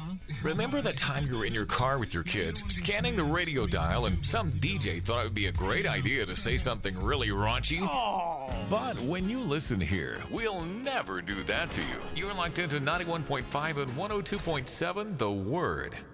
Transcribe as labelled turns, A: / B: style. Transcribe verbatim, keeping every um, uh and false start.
A: Remember the time you were in your car with your kids, scanning the radio dial, and some D J thought it would be a great idea to say something really raunchy? But when you listen here, we'll never do that to you. You're locked into ninety-one point five and one oh two point seven The Word.